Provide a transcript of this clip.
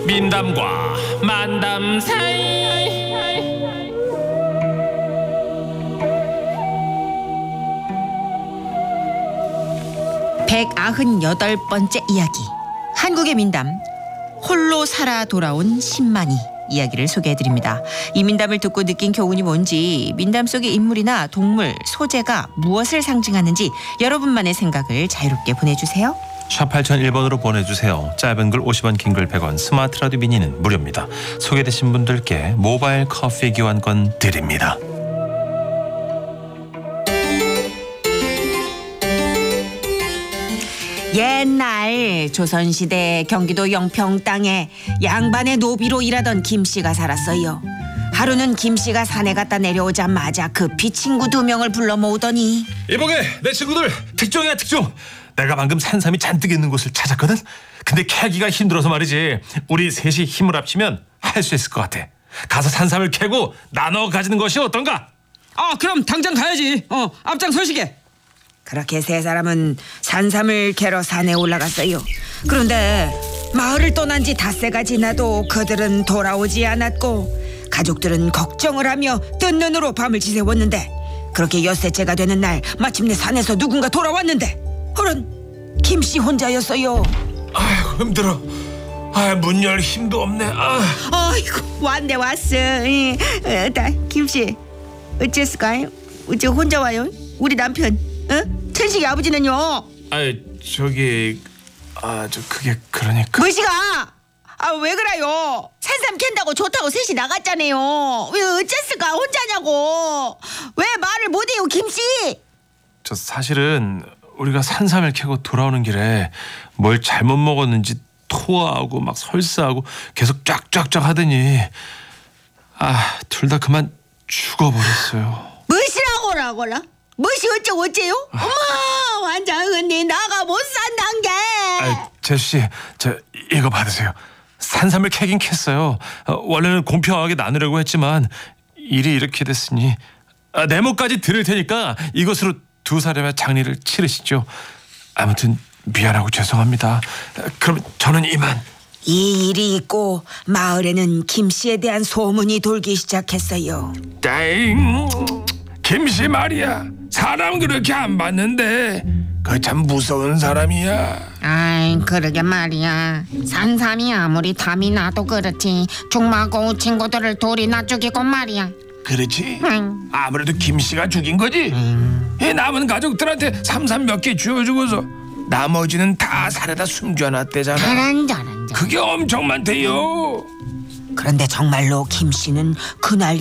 민담과 만담 사이. 198번째 이야기. 한국의 민담 홀로 살아 돌아온 신만이 이야기를 소개해드립니다. 이 민담을 듣고 느낀 교훈이 뭔지, 민담 속의 인물이나 동물, 소재가 무엇을 상징하는지 여러분만의 생각을 자유롭게 보내주세요. 샵 8001번으로 보내주세요. 짧은 글 50원, 긴 글 100원, 스마트 라디오 미니는 무료입니다. 소개되신 분들께 모바일 커피 교환권 드립니다. 옛날 조선시대 경기도 영평 땅에 양반의 노비로 일하던 김씨가 살았어요. 하루는 김씨가 산에 갔다 내려오자마자 급히 친구 2명을 불러 모으더니, 이보게, 내 친구들, 특종이야 특종. 내가 방금 산삼이 잔뜩 있는 곳을 찾았거든. 근데 캐기가 힘들어서 말이지. 우리 셋이 힘을 합치면 할 수 있을 것 같아. 가서 산삼을 캐고 나눠 가지는 것이 어떤가? 그럼 당장 가야지. 앞장서시게. 그렇게 3사람은 산삼을 캐러 산에 올라갔어요. 그런데 마을을 떠난 지 닷새가 지나도 그들은 돌아오지 않았고, 가족들은 걱정을 하며 뜬 눈으로 밤을 지새웠는데, 그렇게 엿새째가 되는 날 마침내 산에서 누군가 돌아왔는데, 허런 김씨 혼자였어요. 아이고 힘들어. 문 열 힘도 없네. 아이고 왔네 왔어. 김씨 어째을까요? 어째 혼자 와요? 우리 남편 천식이 아버지는요? 그게 그러니까. 뭐시가? 왜 그래요? 산삼 캔다고 좋다고 셋이 나갔잖아요. 왜 어쨌을까? 혼자냐고. 왜 말을 못해요 김씨? 저 사실은 우리가 산삼을 캐고 돌아오는 길에 뭘 잘못 먹었는지 토하고 막 설사하고 계속 쫙쫙쫙 하더니 둘 다 그만 죽어버렸어요. 뭐시라고라? 뭐시 어째요? 어머 완전 언니 나가 못 산단 게. 제수씨, 저 이거 받으세요. 산삼을 캐긴 캤어요. 원래는 공평하게 나누려고 했지만 일이 이렇게 됐으니 내 몫까지 드릴 테니까 이것으로 2사람의 장례를 치르시죠. 아무튼 미안하고 죄송합니다. 그럼 저는 이만. 이 일이 있고 마을에는 김씨에 대한 소문이 돌기 시작했어요. 땡, 김씨 말이야. 사람 그렇게 안 봤는데 그 참 무서운 사람이야. 아이 그러게 말이야. 산삼이 아무리 탐이 나도 그렇지 죽마고 친구들을 둘이나 죽이고 말이야. 그렇지? 아무래도 김씨가 죽인 거지. 이 남은 가족들한테 산삼 몇 개 쥐어주고서 나머지는 다 산에다 숨겨놨대잖아. 저런 그게 엄청 많대요. 그런데 정말로 김씨는 그날